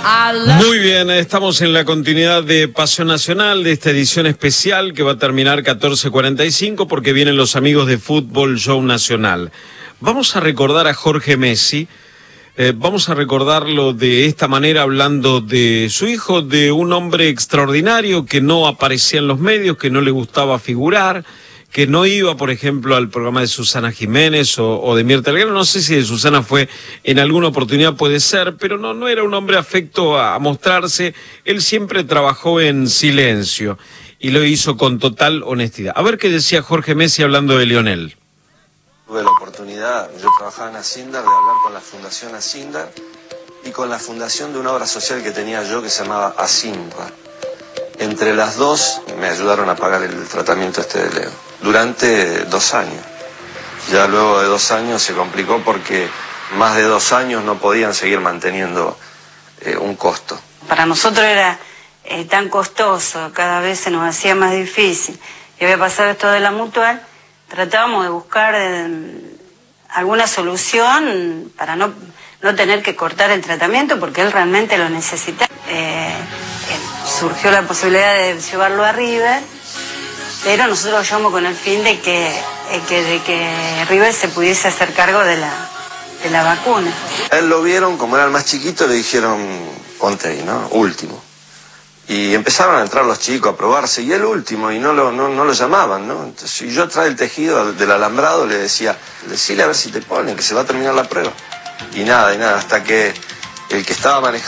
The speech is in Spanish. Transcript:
Muy bien, estamos en la continuidad de Pasión Nacional, de esta edición especial que va a terminar 14:45 porque vienen los amigos de Fútbol Show Nacional. Vamos a recordar a Jorge Messi, vamos a recordarlo de esta manera hablando de su hijo, de un hombre extraordinario que no aparecía en los medios, que no le gustaba figurar, que no iba, por ejemplo, al programa de Susana Jiménez o de Mirta Legrand. No sé si de Susana fue en alguna oportunidad, puede ser, pero no era un hombre afecto a mostrarse. Él siempre trabajó en silencio y lo hizo con total honestidad. A ver qué decía Jorge Messi hablando de Lionel. Tuve la oportunidad, yo trabajaba en Asindar, de hablar con la Fundación Asindar y con la fundación de una obra social que tenía yo que se llamaba Asimra. Entre las dos me ayudaron a pagar el tratamiento de Leo durante 2 años. Ya luego de 2 años se complicó porque más de 2 años no podían seguir manteniendo un costo. Para nosotros era tan costoso, cada vez se nos hacía más difícil. Y había pasado esto de la mutual, tratábamos de buscar alguna solución para no tener que cortar el tratamiento porque él realmente lo necesitaba. Surgió la posibilidad de llevarlo a River, pero nosotros lo llevamos con el fin de que River se pudiese hacer cargo de la vacuna. A él lo vieron, como era el más chiquito, le dijeron, ponte ahí, ¿no? Último. Y empezaron a entrar los chicos a probarse, y él último, y no lo llamaban, ¿no? Entonces, si yo traía el tejido del alambrado, le decía, decile a ver si te ponen, que se va a terminar la prueba. Y nada, hasta que el que estaba manejando